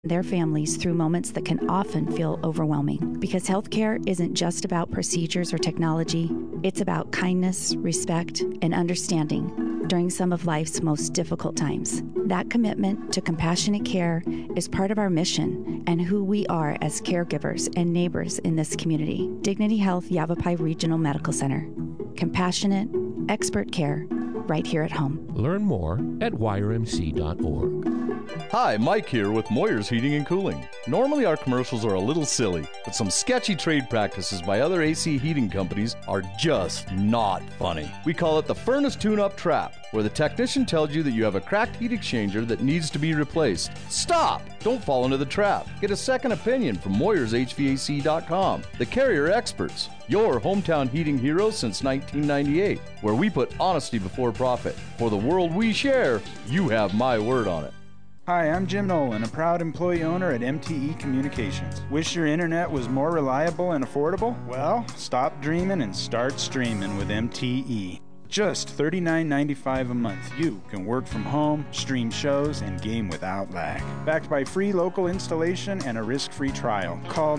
their families through moments that can often feel overwhelming. Because healthcare isn't just about procedures or technology, it's about kindness, respect, and understanding during some of life's most difficult times. That commitment to compassionate care is part of our mission and who we are as caregivers and neighbors in this community. Dignity Health Yavapai Regional Medical Center. Compassionate, expert care right here at home. Learn more at yrmc.org. Hi, Mike here with Moyer's Heating and Cooling. Normally our commercials are a little silly, but some sketchy trade practices by other AC heating companies are just not funny. We call it the furnace tune-up trap, where the technician tells you that you have a cracked heat exchanger that needs to be replaced. Stop! Don't fall into the trap. Get a second opinion from MoyersHVAC.com, the carrier experts. Your hometown heating heroes since 1998, where we put honesty before profit. For the world we share, you have my word on it. Hi, I'm Jim Nolan, a proud employee owner at MTE Communications. Wish your internet was more reliable and affordable? Well, stop dreaming and start streaming with MTE. Just $39.95 a month, you can work from home, stream shows, and game without lag. Backed by free local installation and a risk-free trial. Call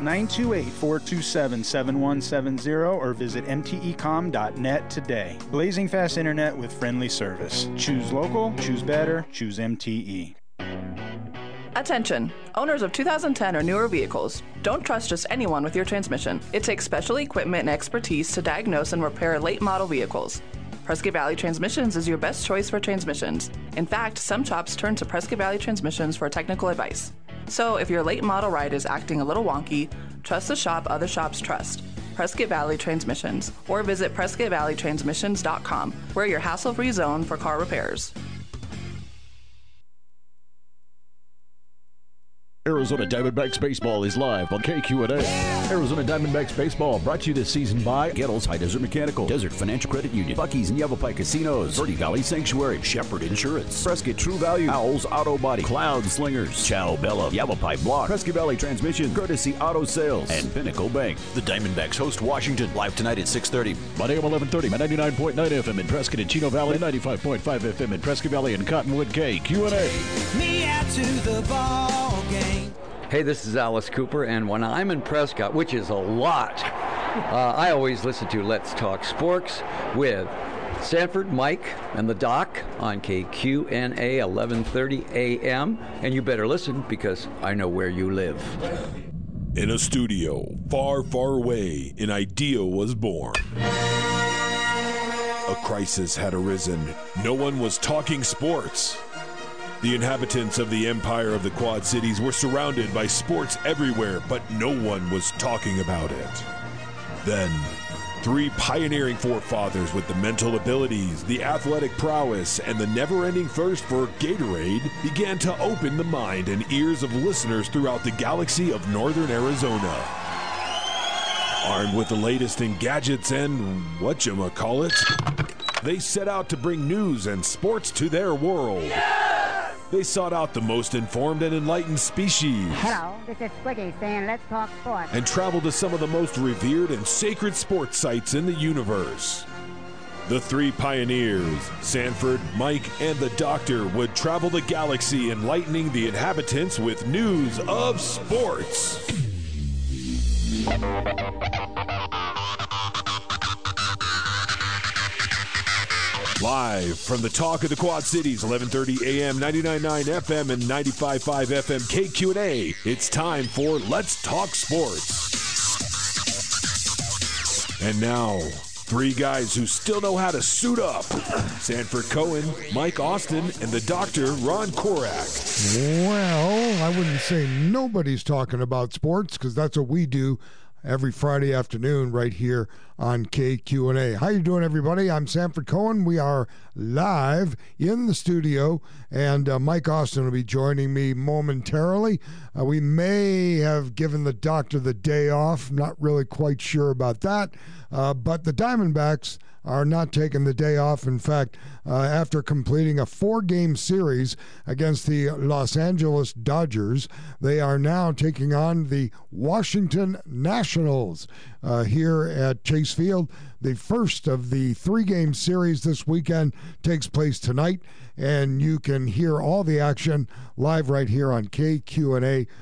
928-427-7170 or visit mtecom.net today. Blazing fast internet with friendly service. Choose local, choose better, choose MTE. Attention! Owners of 2010 or newer vehicles, don't trust just anyone with your transmission. It takes special equipment and expertise to diagnose and repair late model vehicles. Prescott Valley Transmissions is your best choice for transmissions. In fact, some shops turn to Prescott Valley Transmissions for technical advice. So if your late model ride is acting a little wonky, trust the shop other shops trust, Prescott Valley Transmissions, or visit PrescottValleyTransmissions.com. We're your hassle-free zone for car repairs. Arizona Diamondbacks Baseball is live on KQNA. Arizona Diamondbacks Baseball brought to you this season by Gettles High Desert Mechanical, Desert Financial Credit Union, Buc-ee's and Yavapai Casinos, Verde Valley Sanctuary, Shepherd Insurance, Prescott True Value, Owls Auto Body, Cloud Slingers, Chow Bella, Yavapai Block, Prescott Valley Transmission, Courtesy Auto Sales, and Pinnacle Bank. The Diamondbacks host Washington live tonight at 6:30. Monday at 11:30 at 99.9 FM in Prescott and Chino Valley, 95.5 FM in Prescott Valley and Cottonwood. KQNA. Me out to the ball game. Hey, this is Alice Cooper, and when I'm in Prescott, which is a lot, I always listen to Let's Talk Sports with Sanford, Mike, and the Doc on KQNA 1130 AM. And you better listen because I know where you live. In a studio far, far away, an idea was born. A crisis had arisen. No one was talking sports. The inhabitants of the empire of the Quad Cities were surrounded by sports everywhere, but no one was talking about it. Then, three pioneering forefathers with the mental abilities, the athletic prowess, and the never-ending thirst for Gatorade began to open the mind and ears of listeners throughout the galaxy of northern Arizona. Armed with the latest in gadgets and whatchamacallit, they set out to bring news and sports to their world. They sought out the most informed and enlightened species. Hello, this is Squiggy saying let's talk sports. And traveled to some of the most revered and sacred sports sites in the universe. The three pioneers, Sanford, Mike, and the Doctor, would travel the galaxy enlightening the inhabitants with news of sports. Live from the Talk of the Quad Cities, 1130 AM, 99.9 FM, and 95.5 FM KQNA, it's time for Let's Talk Sports. And now, three guys who still know how to suit up. Sanford Cohen, Mike Austin, and the Doctor, Ron Korak. Well, I wouldn't say nobody's talking about sports because that's what we do every Friday afternoon right here on KQNA. How you doing, everybody? I'm Sanford Cohen. We are live in the studio, and Mike Austin will be joining me momentarily. We may have given the Doctor the day off. Not really quite sure about that, but the Diamondbacks are not taking the day off. In fact, after completing a 4-game series against the Los Angeles Dodgers, they are now taking on the Washington Nationals. here at Chase Field. The first of the 3-game series this weekend takes place tonight, and you can hear all the action live right here on KQNA